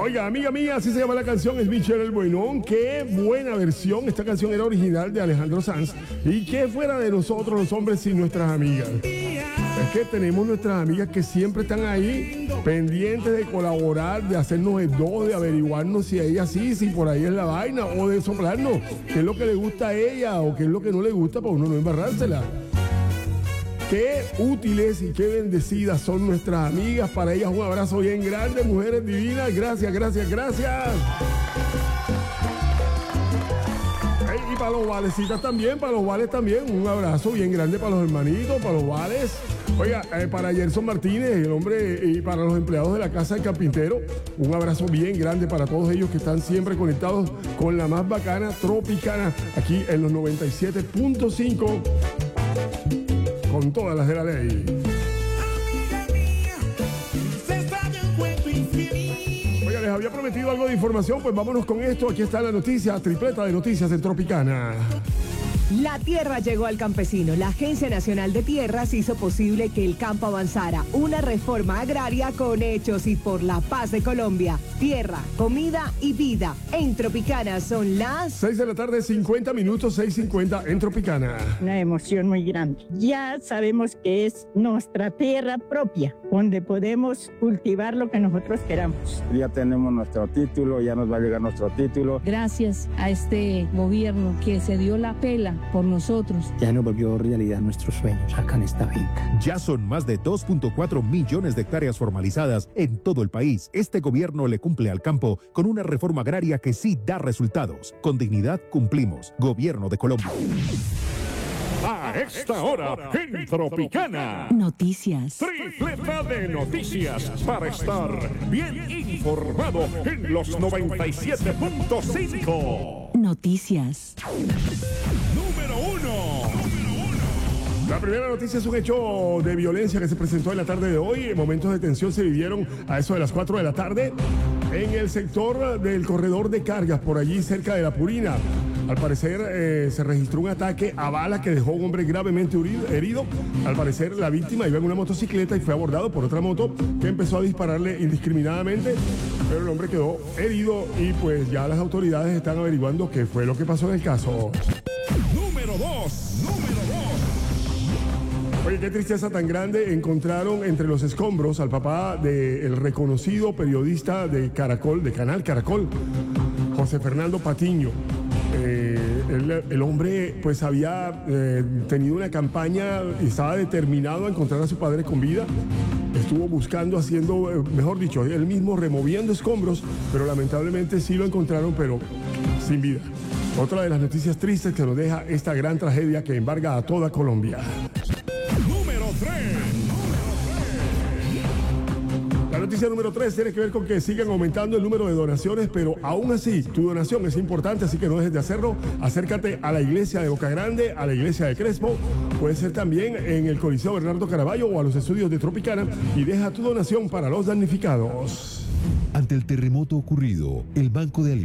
Oiga, amiga mía, así se llama la canción, es Michelle El Buenón. Qué buena versión. Esta canción era original de Alejandro Sanz. Y qué fuera de nosotros los hombres sin nuestras amigas. Es que tenemos nuestras amigas que siempre están ahí pendientes de colaborar, de hacernos el do, de averiguarnos si ella sí, si por ahí es la vaina, o de soplarnos qué es lo que le gusta a ella o qué es lo que no le gusta para uno no embarrársela. Qué útiles y qué bendecidas son nuestras amigas. Para ellas un abrazo bien grande, mujeres divinas. Gracias, gracias, gracias. Y para los valecitas también, para los vales también, un abrazo bien grande para los hermanitos, para los vales. Oiga, para Gerson Martínez, el hombre, y para los empleados de la Casa del Carpintero, un abrazo bien grande para todos ellos que están siempre conectados con la más bacana Tropicana, aquí en los 97.5, con todas las de la ley. Les había prometido algo de información, pues vámonos con esto. Aquí está la noticia, tripleta de noticias en Tropicana. La tierra llegó al campesino. La Agencia Nacional de Tierras hizo posible que el campo avanzara. Una reforma agraria con hechos y por la paz de Colombia. Tierra, comida y vida. En Tropicana son las 6 de la tarde, 50 minutos, 6:50 en Tropicana. Una emoción muy grande. Ya sabemos que es nuestra tierra propia, donde podemos cultivar lo que nosotros queramos. Ya tenemos nuestro título, ya nos va a llegar nuestro título. Gracias a este gobierno que se dio la pela por nosotros. Ya nos volvió realidad nuestros sueños acá en esta finca. Ya son más de 2.4 millones de hectáreas formalizadas en todo el país. Este gobierno le cumple al campo con una reforma agraria que sí da resultados. Con dignidad cumplimos. Gobierno de Colombia. A esta hora, en Tropicana. Noticias. Tripleta de noticias para estar bien informado en los 97.5. Noticias. Número 1. La primera noticia es un hecho de violencia que se presentó en la tarde de hoy. Momentos de tensión se vivieron a eso de las 4 de la tarde en el sector del corredor de cargas, por allí cerca de La Purina. Al parecer se registró un ataque a bala que dejó a un hombre gravemente herido. Al parecer la víctima iba en una motocicleta y fue abordado por otra moto que empezó a dispararle indiscriminadamente, pero el hombre quedó herido y pues ya las autoridades están averiguando qué fue lo que pasó en el caso. Número 2. Oye, qué tristeza tan grande. Encontraron entre los escombros al papá del reconocido periodista de Caracol, de Canal Caracol, José Fernando Patiño. El hombre pues había tenido una campaña y estaba determinado a encontrar a su padre con vida. Estuvo buscando, haciendo, mejor dicho, él mismo removiendo escombros, pero lamentablemente sí lo encontraron, pero sin vida. Otra de las noticias tristes que nos deja esta gran tragedia que embarga a toda Colombia. Número 3. La noticia número 3 tiene que ver con que sigan aumentando el número de donaciones, pero aún así tu donación es importante, así que no dejes de hacerlo. Acércate a la iglesia de Boca Grande, a la iglesia de Crespo, puede ser también en el Coliseo Bernardo Caraballo o a los estudios de Tropicana y deja tu donación para los damnificados. Ante el terremoto ocurrido, el Banco de